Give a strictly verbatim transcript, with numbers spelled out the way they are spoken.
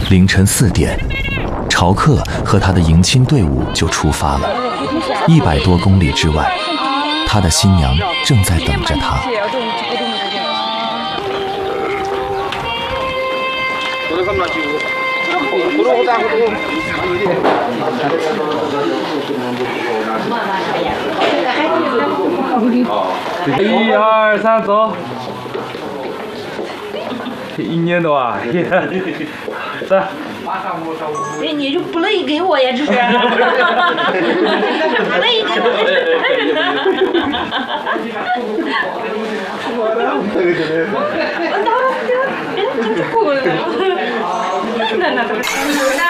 凌晨四点，朝客和他的迎亲队伍就出发了。一百多公里之外，他的新娘正在等着他。 一二三，走！一年多啊，走。 哎，你就不乐意给我呀？这是，不乐意给我。我